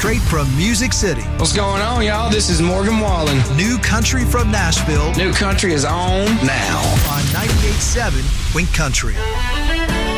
Straight from Music City. What's going on, y'all? This is Morgan Wallen. New country from Nashville. New country is on now. On 98.7 Wink Country.